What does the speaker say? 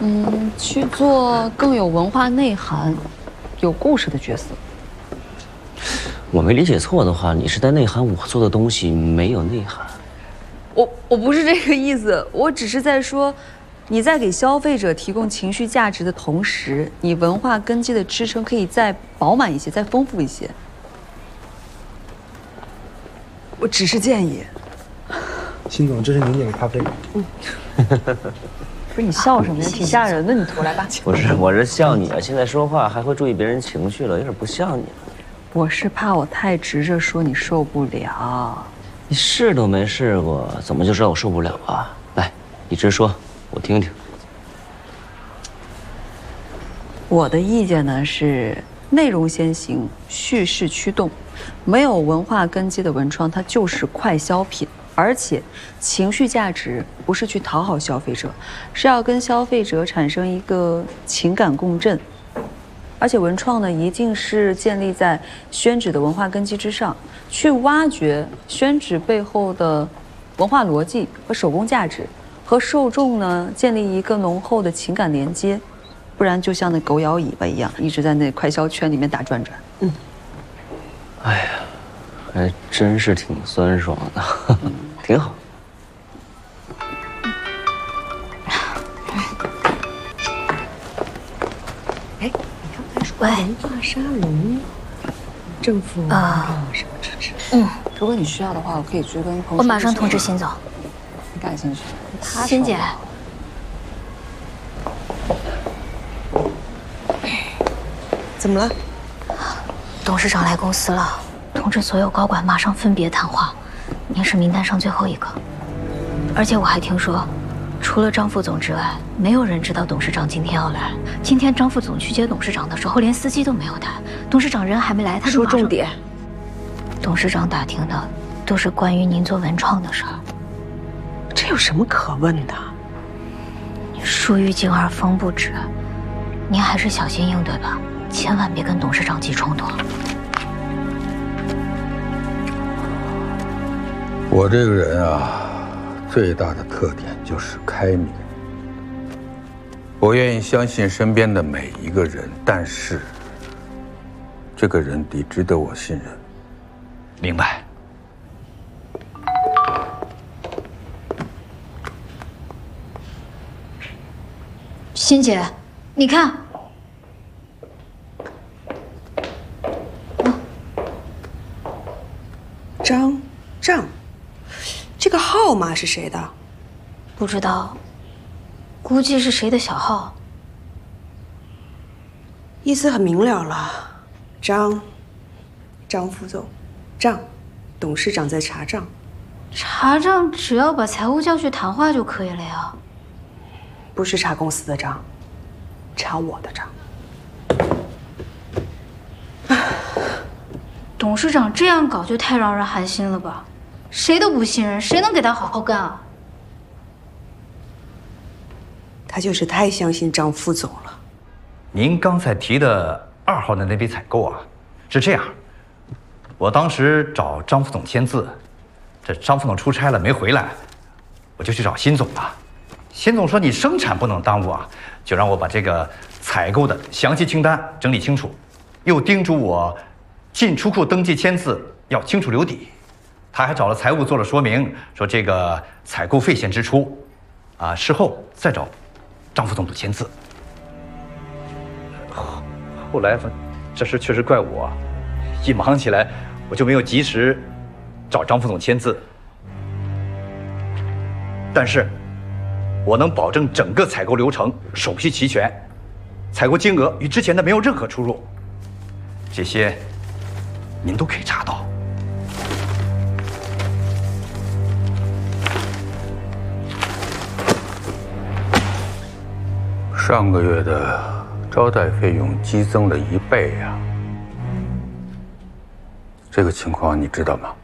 去做更有文化内涵、有故事的角色。 我没理解错的话，你是在内涵我做的东西没有内涵。 我不是这个意思，我只是在说，你在给消费者提供情绪价值的同时，你文化根基的支撑可以再饱满一些，再丰富一些。我只是建议。 辛总，这是您点的咖啡。 不是你笑什么呀？挺吓人的，你涂来吧。 不是，我是笑你啊！现在说话还会注意别人情绪了，有点不像你了。 我是怕我太直着说你受不了。 你试都没试过，怎么就知道我受不了啊？来，你直说，我听听。 我的意见呢是，内容先行，叙事驱动。没有文化根基的文创，它就是快消品。而且，情绪价值不是去讨好消费者，是要跟消费者产生一个情感共振。而且文创呢，一定是建立在宣纸的文化根基之上，去挖掘宣纸背后的文化逻辑和手工价值，和受众呢建立一个浓厚的情感连接。不然就像那狗咬尾巴一样，一直在那快消圈里面打转转。 哎呀，还真是挺酸爽的，挺好。 哎，你刚才说文化沙龙，政府什么支持？ 如果你需要的话，我可以去跟彭。 我马上通知辛总。 你感兴趣？ 辛姐， 怎么了？ 董事长来公司了，通知所有高管马上分别谈话。您是名单上最后一个，而且我还听说，除了张副总之外，没有人知道董事长今天要来。今天张副总去接董事长的时候，连司机都没有带。董事长人还没来，他就说重点。 董事长打听的都是关于您做文创的事儿。 这有什么可问的？ 树欲静而风不止，您还是小心应对吧，千万别跟董事长起冲突。 我这个人啊，最大的特点就是开明。我愿意相信身边的每一个人，但是这个人得值得我信任。 明白。 欣姐，你看， 张丈，这个号码是谁的？ 不知道，估计是谁的小号。 意思很明了了，张副总，账，董事长在查账。 查账只要把财务叫去谈话就可以了呀。 不是查公司的账，查我的账。 董事长这样搞就太让人寒心了吧？谁都不信任，谁能给他好好干啊？ 他就是太相信张副总了。 您刚才提的2号的那笔采购啊，是这样，我当时找张副总签字，这张副总出差了没回来，我就去找辛总了。辛总说你生产不能耽误啊，就让我把这个采购的详细清单整理清楚，又叮嘱我进出库登记签字要清楚留底。他还找了财务做了说明，说这个采购费先支出，事后再找张副总补签字。后来这事确实怪我，一忙起来我就没有及时找张副总签字。但是我能保证整个采购流程手续齐全，采购金额与之前的没有任何出入，这些您都可以查到。 上个月的招待费用激增了1倍呀，这个情况你知道吗？